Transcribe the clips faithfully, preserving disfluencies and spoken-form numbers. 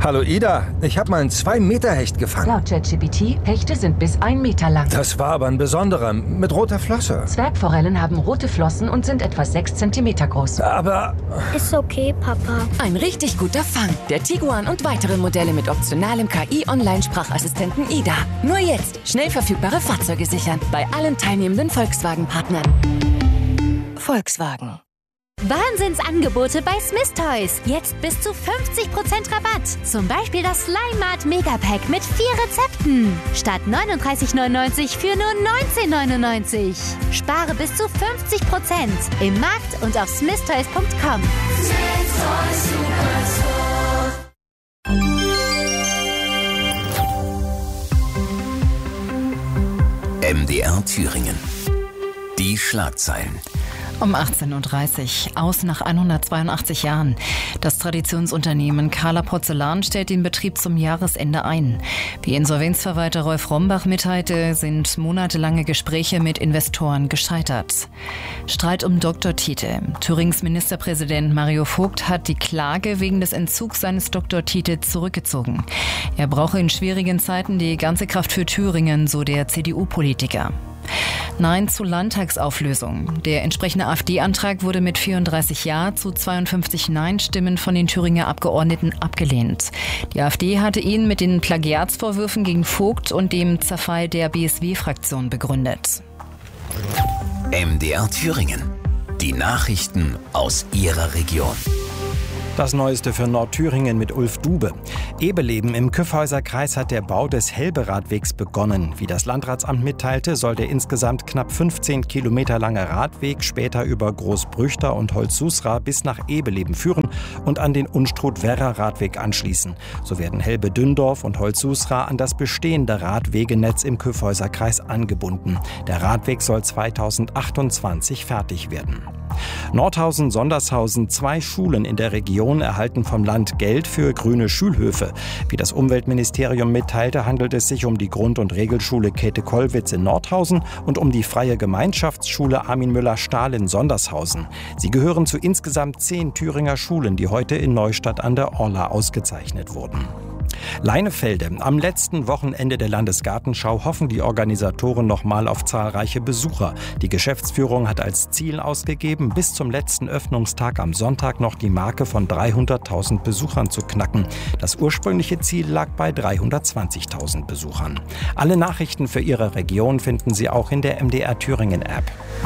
Hallo Ida, ich habe mal einen zwei Meter Hecht gefangen. Laut ChatGPT, Hechte sind bis ein Meter lang. Das war aber ein besonderer, mit roter Flosse. Zwergforellen haben rote Flossen und sind etwa sechs Zentimeter groß. Aber... Ist okay, Papa. Ein richtig guter Fang. Der Tiguan und weitere Modelle mit optionalem K I-Online-Sprachassistenten Ida. Nur jetzt schnell verfügbare Fahrzeuge sichern. Bei allen teilnehmenden Volkswagen-Partnern. Volkswagen. Wahnsinnsangebote bei Smith Toys. Jetzt bis zu fünfzig Prozent Rabatt. Zum Beispiel das Slimat Megapack mit vier Rezepten. Statt neununddreißig neunundneunzig für nur neunzehn neunundneunzig. Spare bis zu fünfzig Prozent im Markt und auf smith toys punkt com. M D R Thüringen. Die Schlagzeilen. Um achtzehn Uhr dreißig, aus nach hundertzweiundachtzig Jahren. Das Traditionsunternehmen Kahler Porzellan stellt den Betrieb zum Jahresende ein. Wie Insolvenzverwalter Rolf Rombach mitteilte, sind monatelange Gespräche mit Investoren gescheitert. Streit um Doktortitel. Thürings Ministerpräsident Mario Vogt hat die Klage wegen des Entzugs seines Doktortitels zurückgezogen. Er brauche in schwierigen Zeiten die ganze Kraft für Thüringen, so der C D U-Politiker. Nein zur Landtagsauflösung. Der entsprechende AfD-Antrag wurde mit vierunddreißig Ja zu zweiundfünfzig Nein-Stimmen von den Thüringer Abgeordneten abgelehnt. Die AfD hatte ihn mit den Plagiatsvorwürfen gegen Vogt und dem Zerfall der B S W-Fraktion begründet. M D R Thüringen. Die Nachrichten aus Ihrer Region. Das Neueste für Nordthüringen mit Ulf Dube. Ebeleben im Kyffhäuser Kreis hat der Bau des Helbe-Radwegs begonnen. Wie das Landratsamt mitteilte, soll der insgesamt knapp fünfzehn Kilometer lange Radweg später über Großbrüchter und Holzsusra bis nach Ebeleben führen und an den Unstrut-Werra-Radweg anschließen. So werden Helbe-Dünndorf und Holzsusra an das bestehende Radwegenetz im Kyffhäuser Kreis angebunden. Der Radweg soll zweitausendachtundzwanzig fertig werden. Nordhausen, Sondershausen, zwei Schulen in der Region erhalten vom Land Geld für grüne Schulhöfe. Wie das Umweltministerium mitteilte, handelt es sich um die Grund- und Regelschule Käthe-Kollwitz in Nordhausen und um die Freie Gemeinschaftsschule Armin Müller-Stahl in Sondershausen. Sie gehören zu insgesamt zehn Thüringer Schulen, die heute in Neustadt an der Orla ausgezeichnet wurden. Leinefelde. Am letzten Wochenende der Landesgartenschau hoffen die Organisatoren nochmal auf zahlreiche Besucher. Die Geschäftsführung hat als Ziel ausgegeben, bis zum letzten Öffnungstag am Sonntag noch die Marke von dreihunderttausend Besuchern zu knacken. Das ursprüngliche Ziel lag bei dreihundertzwanzigtausend Besuchern. Alle Nachrichten für Ihre Region finden Sie auch in der M D R Thüringen App.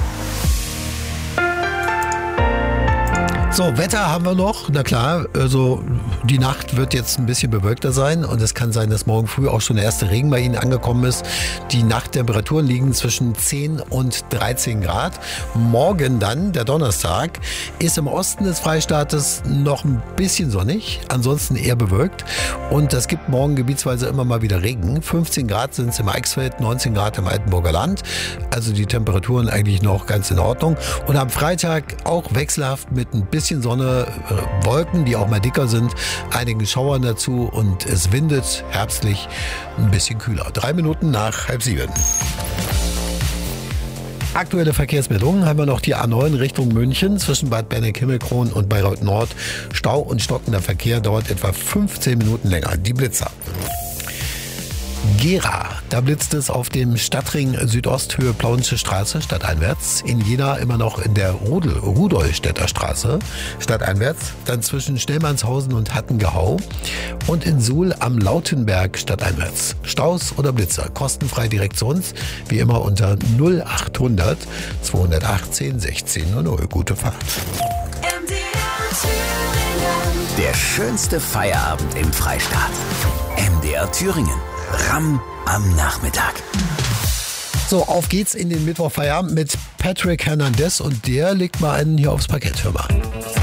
So, Wetter haben wir noch. Na klar, also die Nacht wird jetzt ein bisschen bewölkter sein und es kann sein, dass morgen früh auch schon der erste Regen bei Ihnen angekommen ist. Die Nachttemperaturen liegen zwischen zehn und dreizehn Grad. Morgen dann, der Donnerstag, ist im Osten des Freistaates noch ein bisschen sonnig, ansonsten eher bewölkt und es gibt morgen gebietsweise immer mal wieder Regen. fünfzehn Grad sind es im Eichsfeld, neunzehn Grad im Altenburger Land. Also die Temperaturen eigentlich noch ganz in Ordnung. Und am Freitag auch wechselhaft mit ein bisschen bisschen Sonne, äh, Wolken, die auch mal dicker sind, einigen Schauern dazu und es windet herbstlich ein bisschen kühler. Drei Minuten nach halb sieben. Aktuelle Verkehrsmeldungen haben wir noch die A neun Richtung München zwischen Bad Benneck-Himmelkron und Bayreuth Nord. Stau und stockender Verkehr dauert etwa fünfzehn Minuten länger. Die Blitzer. Gera, da blitzt es auf dem Stadtring Südosthöhe Plauensche Straße, stadteinwärts. In Jena immer noch in der Rudel, Rudolstädter Straße, stadteinwärts. Dann zwischen Schnellmannshausen und Hattengehau. Und in Suhl am Lautenberg, stadteinwärts. Staus oder Blitzer, kostenfrei direkt zu uns. Wie immer unter null achthundert zweihundertachtzehn sechzehn null null. Gute Fahrt. Der schönste Feierabend im Freistaat. M D R Thüringen. Ramm am Nachmittag. So, auf geht's in den Mittwochfeierabend mit Patrick Hernandez und der legt mal einen hier aufs Parkett. Hör mal.